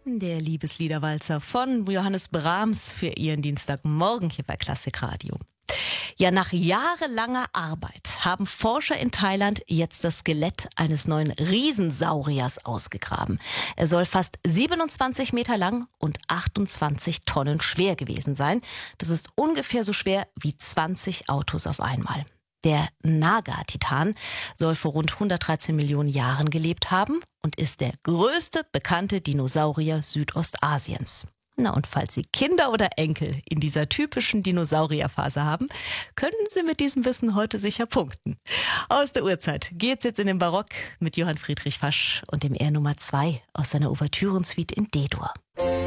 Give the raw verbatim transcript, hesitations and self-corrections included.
Der Liebesliederwalzer von Johannes Brahms für Ihren Dienstagmorgen hier bei Klassikradio. Ja, nach jahrelanger Arbeit haben Forscher in Thailand jetzt das Skelett eines neuen Riesensauriers ausgegraben. Er soll fast siebenundzwanzig Meter lang und achtundzwanzig Tonnen schwer gewesen sein. Das ist ungefähr so schwer wie zwanzig Autos auf einmal. Der Naga-Titan soll vor rund hundertdreizehn Millionen Jahren gelebt haben und ist der größte bekannte Dinosaurier Südostasiens. Na, und falls Sie Kinder oder Enkel in dieser typischen Dinosaurierphase haben, können Sie mit diesem Wissen heute sicher punkten. Aus der Urzeit geht's jetzt in den Barock mit Johann Friedrich Fasch und dem R Nummer zwei aus seiner Ouvertürensuite in D-Dur.